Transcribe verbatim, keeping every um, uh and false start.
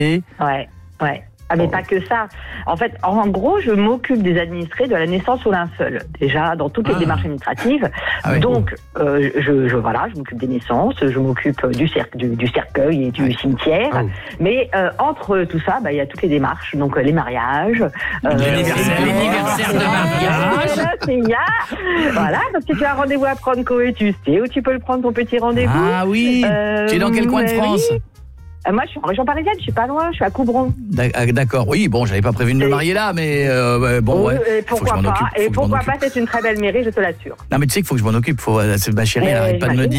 Ouais, ouais. Ah, mais oh. pas que ça. En fait, en gros, je m'occupe des administrés de la naissance au linceul. Déjà, dans toutes les ah. démarches administratives. Ah, oui. Donc, euh, je, je, voilà, je m'occupe des naissances, je m'occupe du, cer- du, du cercueil et du ah. cimetière. Ah. Mais euh, entre tout ça, bah, il y a toutes les démarches. Donc, euh, les mariages. Euh, l'anniversaire, l'anniversaire de mariage. Il y a, voilà, parce que tu as un rendez-vous à prendre Coé, tu sais où tu peux le prendre, ton petit rendez-vous. Ah oui. Euh, tu es dans quel coin de France? Oui. Euh, moi, je suis en région parisienne, je suis pas loin, je suis à Coubron. D'accord, oui, bon, j'avais pas prévu de me marier là, mais euh, bon, oui, ouais. Et pourquoi pas, et pourquoi pas, c'est une très belle mairie, je te l'assure. Non, mais tu sais qu'il faut que je m'en occupe, faut, ma chérie, elle arrête pas de me dire.